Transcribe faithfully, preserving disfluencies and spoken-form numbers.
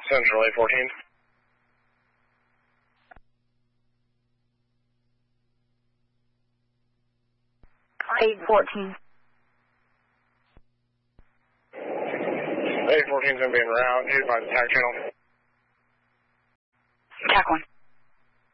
Central eight fourteen. eight fourteen. eight fourteen is going to be en route. Here's my attack channel. Attack one.